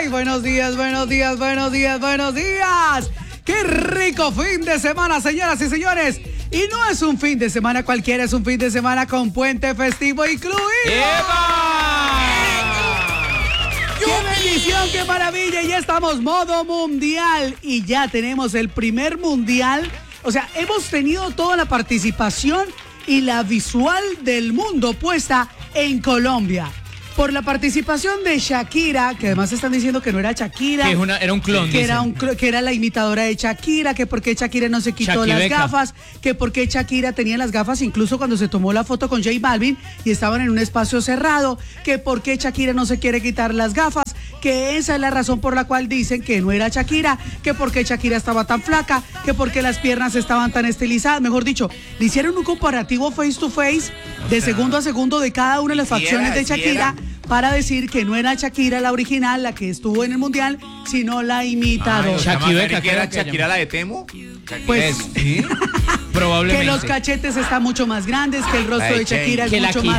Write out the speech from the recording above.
¡Ay! Buenos días. ¡Qué rico fin de semana, señoras y señores! Y no es un fin de semana cualquiera, es un fin de semana con puente festivo incluido. ¡Eva! ¡Qué bendición, qué maravilla! Ya estamos modo mundial y ya tenemos el primer mundial. O sea, hemos tenido toda la participación y la visual del mundo puesta en Colombia. Por la participación de Shakira, que además están diciendo que no era Shakira. Que era un clon. Que era la imitadora de Shakira, que por qué Shakira no se quitó las gafas, que por qué Shakira tenía las gafas incluso cuando se tomó la foto con J Balvin y estaban en un espacio cerrado, que por qué Shakira no se quiere quitar las gafas, que esa es la razón por la cual dicen que no era Shakira, que por qué Shakira estaba tan flaca, que por qué las piernas estaban tan estilizadas. Mejor dicho, le hicieron un comparativo face to face de segundo a segundo de cada una de las facciones de Shakira para decir que no era Shakira la original, la que estuvo en el mundial, sino la imitadora. Shakira, que era Shakira la de Temo. Pues ¿sí? Probablemente. Que los cachetes están mucho más grandes, que el rostro de Shakira es mucho más